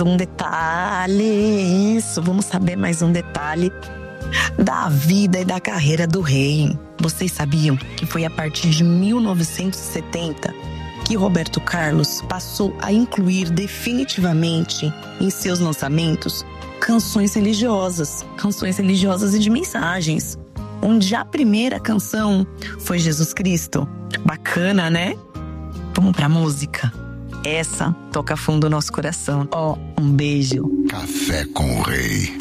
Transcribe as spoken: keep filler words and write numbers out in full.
Um detalhe, isso, vamos saber mais um detalhe da vida e da carreira do rei. Vocês sabiam que foi a partir de mil novecentos e setenta que Roberto Carlos passou a incluir definitivamente em seus lançamentos canções religiosas, canções religiosas e de mensagens, onde a primeira canção foi Jesus Cristo. Bacana, né? Vamos pra música? Essa toca fundo o nosso coração. Ó, oh, um beijo. Café com o Rei.